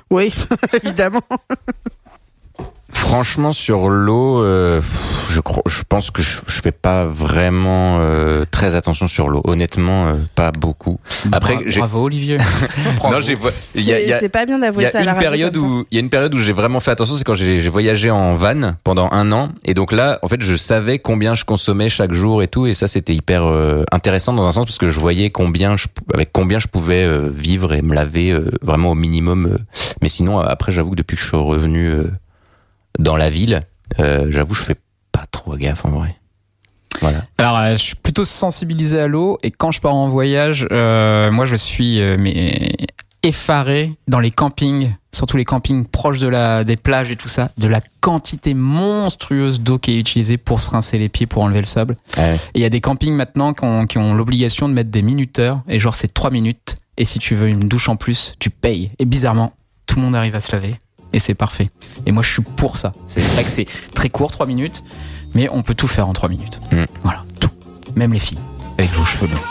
Oui, évidemment. Franchement, sur l'eau, je pense que je fais pas vraiment très attention sur l'eau. Honnêtement, pas beaucoup. Après, bravo Olivier. Non, c'est pas bien d'avouer ça à la radio. Il y a une période où j'ai vraiment fait attention, c'est quand j'ai voyagé en van pendant 1 an. Et donc là, en fait, je savais combien je consommais chaque jour et tout. Et ça, c'était hyper intéressant dans un sens parce que je voyais avec combien je pouvais vivre et me laver vraiment au minimum. Mais sinon, après, j'avoue que depuis que je suis revenu dans la ville, j'avoue, je fais pas trop gaffe en vrai. Voilà. Alors, je suis plutôt sensibilisé à l'eau et quand je pars en voyage, moi, je suis effaré dans les campings, surtout les campings proches des plages et tout ça, de la quantité monstrueuse d'eau qui est utilisée pour se rincer les pieds, pour enlever le sable. Ouais. Et il y a des campings maintenant qui ont l'obligation de mettre des minuteurs et genre c'est 3 minutes et si tu veux une douche en plus, tu payes. Et bizarrement, tout le monde arrive à se laver. Et c'est parfait. Et moi, je suis pour ça. C'est vrai que c'est très court, 3 minutes, mais on peut tout faire en 3 minutes. Voilà, tout. Même les filles, avec vos cheveux longs.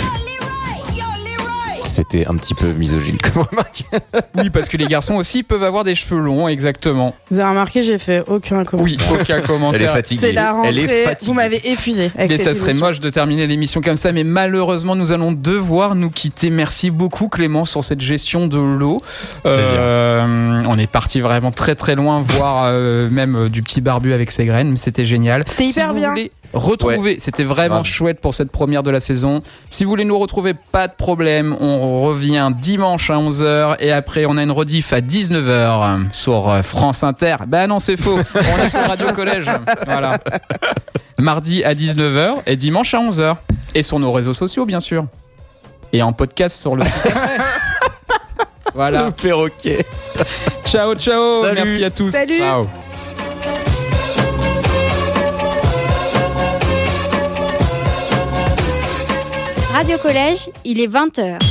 C'était un petit peu misogyne comme remarque. Oui, parce que les garçons aussi peuvent avoir des cheveux longs, exactement. Vous avez remarqué, j'ai fait aucun commentaire. Oui, aucun commentaire. Elle est fatiguée. C'est la rentrée. Elle est fatiguée. Vous m'avez épuisé. Et ça serait moche de terminer l'émission comme ça, mais malheureusement, nous allons devoir nous quitter. Merci beaucoup, Clément, sur cette gestion de l'eau. On est parti vraiment très très loin, voire même du petit barbu avec ses graines, mais c'était génial. C'était hyper bien. Retrouver, c'était vraiment chouette pour cette première de la saison. Si vous voulez nous retrouver, pas de problème, on revient dimanche à 11h et après on a une rediff à 19h sur France Inter. Ben non, c'est faux, on est sur Radio Collège. Voilà. Mardi à 19h et dimanche à 11h. Et sur nos réseaux sociaux, bien sûr. Et en podcast sur le site. Voilà. Le perroquet. Ciao, ciao. Salut. Merci à tous. Salut. Ciao. Radio Collège, il est 20h.